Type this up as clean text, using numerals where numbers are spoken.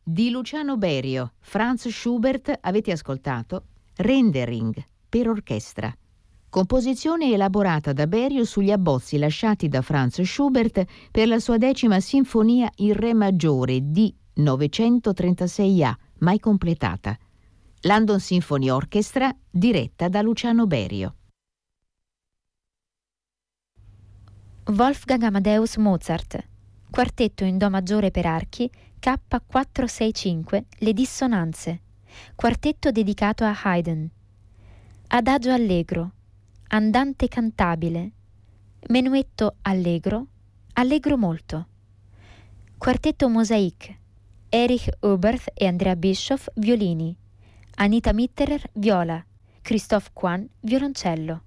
Di Luciano Berio, Franz Schubert, avete ascoltato Rendering per orchestra. Composizione elaborata da Berio sugli abbozzi lasciati da Franz Schubert per la sua 10ª sinfonia in Re maggiore D 936A, mai completata. London Symphony Orchestra, diretta da Luciano Berio. Wolfgang Amadeus Mozart, quartetto in Do maggiore per archi, K465, le dissonanze, quartetto dedicato a Haydn. Adagio allegro, andante cantabile, menuetto allegro, allegro molto. Quartetto Mosaic, Erich Oberth e Andrea Bischoff, violini, Anita Mitterer, viola, Christoph Kwan, violoncello.